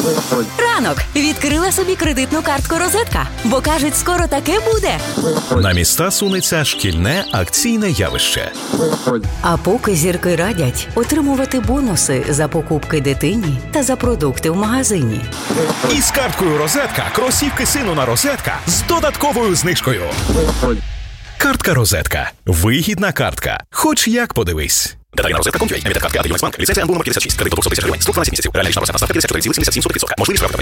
Ранок. Відкрила собі кредитну картку «Розетка». Бо, кажуть, скоро таке буде. На міста сунеться шкільне акційне явище. А поки зірки радять отримувати бонуси за покупки дитині та за продукти в магазині. І з карткою «Розетка» кросівки сину на «Розетка» з додатковою знижкою. Картка «Розетка». Вигідна картка. Хоч як подивись. Деталі на розетка.com.ua. Картка «Альянс Банк». Ліцензія НБУ номер 56. Кредит до 200 тисяч гривень. Строк 12 місяців. Реальна річна процентна ставка 54,77%. Можливість